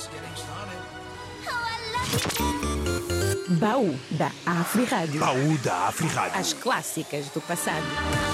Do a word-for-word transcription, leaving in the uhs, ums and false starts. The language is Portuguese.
Baú da Afri Rádio. Baú da Afri Rádio. As clássicas do passado.